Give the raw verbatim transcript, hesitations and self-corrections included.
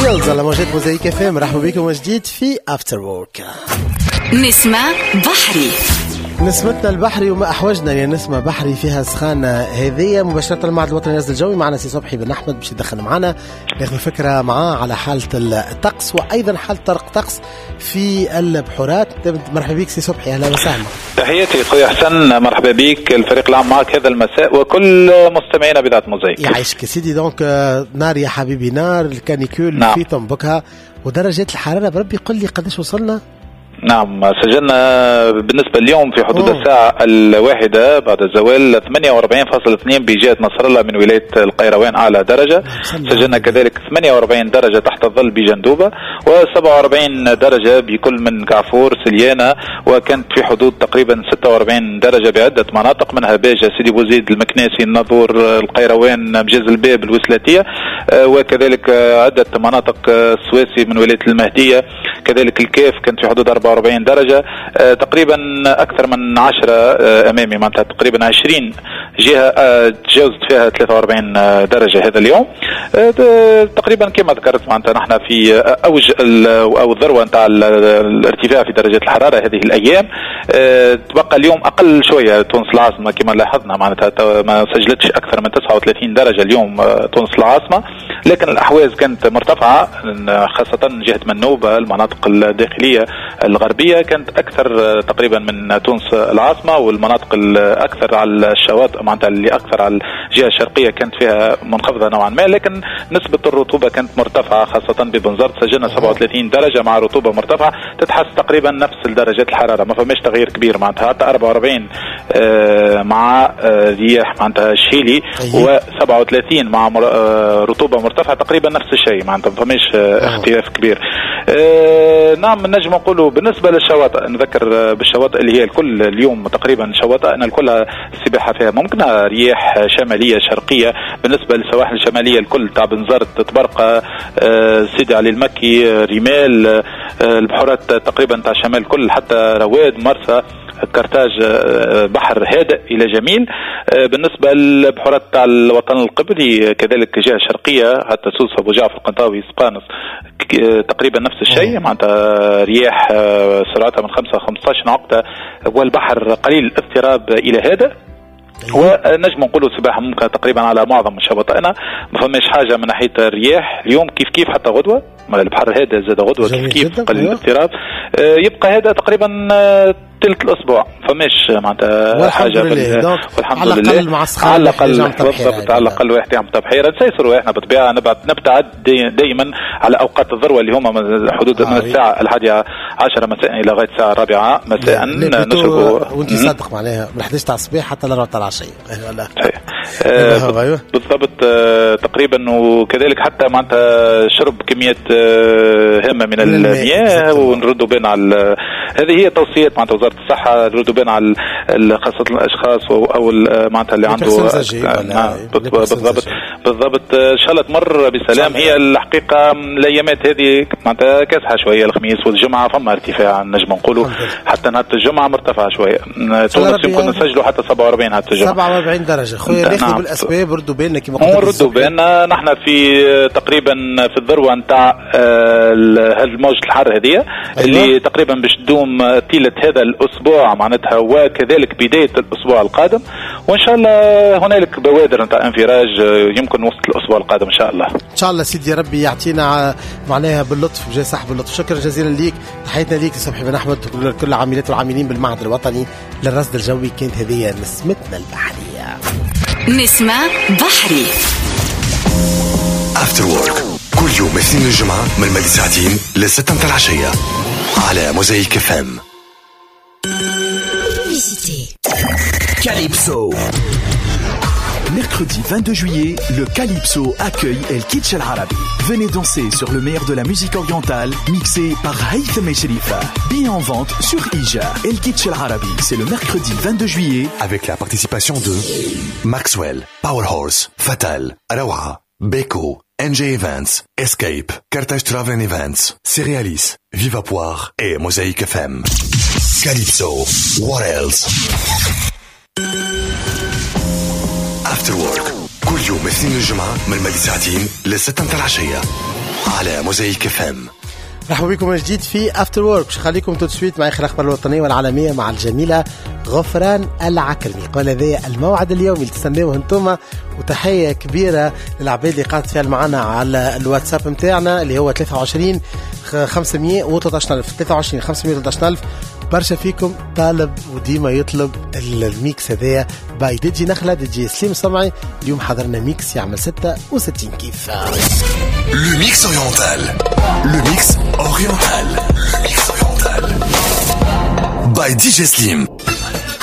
وورلدز على موجات موزايك اف ام. مرحبا بكم من جديد في افتر وورك. نسمة بحري، نسمتنا البحري وما احوجنا يعني نسمة بحري فيها سخانة هذه مباشرة المعهد الوطني للرصد الجوي. معنا سي صبحي بن احمد باش يدخل معنا ناخذ فكرة معاه على حالة الطقس وايضا حالة طرق طقس في البحورات. مرحبا بك سي صبحي، اهلا وسهلا. تحياتي خويا حسن، مرحبا بك الفريق العام معك هذا المساء وكل مستمعينا بذات موزايك. يعيشك سيدي. دونك نار يا حبيبي نار، الكانيكول نعم. في تنبكها ودرجات الحرارة بربي قل لي قداش وصلنا؟ نعم سجلنا بالنسبة اليوم في حدود أوه. الساعة الواحدة بعد الزوال ثمانية وأربعين فاصلة اثنين بجهة نصر الله من ولاية القيروان أعلى درجة. سجلنا كذلك ثمانية وأربعين درجة تحت الظل بجندوبة وسبعة وأربعين درجة بكل من كعفور سليانة، وكانت في حدود تقريبا ستة وأربعين درجة بعدة مناطق منها باجة سيدي بوزيد المكناسي الناظور القيروان مجاز الباب الوسلاتية، وكذلك عدة مناطق السواسي من ولاية المهدية، كذلك الكاف كانت في حدود أربعة وأربعين درجة تقريبا أكثر من عشرة أمامي معناتها تقريبا عشرين جهة تجاوزت فيها ثلاثة وأربعين درجة هذا اليوم تقريبا كما ذكرت معناتها نحن في أوج أو الذروة نتاع الارتفاع في درجات الحرارة هذه الأيام. تبقى اليوم أقل شوية تونس العاصمة كما لاحظنا معناتها ما سجلتش أكثر من تسعة وثلاثين درجة اليوم تونس العاصمة، لكن الأحواز كانت مرتفعة خاصة جهة منوبة المناطق الداخلية الغربية كانت أكثر تقريبا من تونس العاصمة، والمناطق الأكثر على الشواطئ معناتها اللي أكثر على الجهة الشرقية كانت فيها منخفضة نوعا ما، لكن نسبة الرطوبة كانت مرتفعة خاصة ببنزرت سجلنا سبعة وثلاثين درجة مع رطوبة مرتفعة تتحس تقريبا نفس درجات الحرارة، ما فماش تغيير كبير معناتها حتى أربعة وأربعين مع رياح معناتها شيلي وسبعة وثلاثين مع رطوبة مرتفعة تقريبا نفس الشيء معناتها ما فماش اختلاف كبير. نعم نجم نقولوا بالنسبة للشواطئ نذكر بالشواطئ اللي هي الكل اليوم تقريبا شواطئنا الكل السباحة فيها ممكنة، رياح شمالية شرقية بالنسبة للسواحل الشمالية الكل تاع بنزرت تبرقة سيدي علي المكي رمال البحورات تقريبا تاع الشمال كل حتى رواد مرسى كرتاج بحر هادئ إلى جميل. بالنسبة للبحورات تاع الوطن القبلي كذلك جهة شرقية حتى سوس أبو جعفر قنطاوي سبانس تقريبا نفس الشيء معناتها رياح سرعتها من خمسة خمسة عشر نقطة والبحر قليل الاضطراب إلى هادئ، ونجم نقولوا السباحة ممكن تقريبا على معظم شواطئنا ما فماش حاجة من ناحية الرياح اليوم كيف كيف حتى غدوة البحر هذا زاد غدوة كيف كيف قليل الاضطراب يبقى هذا تقريبا ثلث الأسبوع فماش معناتها حاجة والحمد لله على الأقل بالضبط على الأقل واحد يعمل تبحيرة نسيسروا احنا بالطبيعة نبتعد دائما على أوقات الذروة اللي هم من حدود من الساعة الحادية عشرة مساء إلى غاية الساعة الرابعة مساء نشربوا وانت صادق معناها من حداش تاع الصباح حتى الأربعة تاع العشية بالضبط تقريبا، وكذلك حتى معناتها شرب كمية هامة من المياه ونردوا بين على هذه هي توصيات معناتها وزارة الصحة نردوا بين على خاصة الأشخاص أو معناتها اللي عنده بالضبط بالضبط إن شاء الله تمر بسلام. هي الحقيقة الأيامات هذه معناتها كاسحة شوية الخميس والجمعة فما ارتفاع نجم نقولوا حتى نهار الجمعة مرتفعة شوية تونس يمكن نسجلوا حتى سبعة وأربعين هذا الجمعة سبعة وأربعين درجة خويا ناخذ نعم. بالأسباب ردوا بيننا كما قلت ردوا بيننا نحن في تقريبا في الذروة نتاع الموجة الحر هذه اللي تقريبا باش تدوم طيلة هذا الأسبوع معناتها وكذلك بداية الأسبوع القادم، وإن شاء الله هنالك بوادر نتاع انفراج يمكن وسط الأسبوع القادم إن شاء الله. إن شاء الله سيدي ربي يعطينا معناها باللطف وجاي صاحب اللطف. شكرا جزيلا ليك، تحياتنا ليك صبحي بن أحمد وكل العاملات والعاملين بالمعهد الوطني للرصد الجوي. كانت هذه نسمتنا البحرية. نسمة بحري افتر وورك كل يوم اثنين الجمعة من مدة ساعتين لستة متاع العشية على موزايك اف ام. Calypso. Mercredi vingt-deux juillet, le Calypso accueille El Kitsch El Arabi. Venez danser sur le meilleur de la musique orientale, mixé par Haytham et Sherifa. Billets en vente sur Ija. El Kitsch El Arabi, c'est le mercredi vingt-deux juillet. Avec la participation de Maxwell, Powerhorse, Fatal, Arawa, Beko, N J Events, Escape, Carthage Travel Events, Cerealis, Viva Poire et Mosaïque F M. Calypso, what else? After Work كل يوم اثنين الجمعة من مدة ساعتين لستة متاع العشية على موزايك اف ام. مرحبا بكم من جديد في افتر وورك. باش نخليكم تسويت مع اخر الاخبار الوطنيه والعالميه مع الجميله غفران العكرمي. قال هذا الموعد اليومي اللي تستناوه انتم، وتحيه كبيره للعباد اللي قاعده تفاعل معنا على الواتساب نتاعنا اللي هو ثلاثة وعشرين خمسمية وثلاثة عشر ألف ثلاثة وعشرين خمسمية وثلاثة عشر ألف. برشا فيكم طالب وديما يطلب الميكس هذايا باي دي جي نخله دي جي سليم صمعي. اليوم حضرنا ميكس يعمل ستة وستين كيف. Le mix oriental. Le mix oriental. Le mix oriental. By دي جي Slim.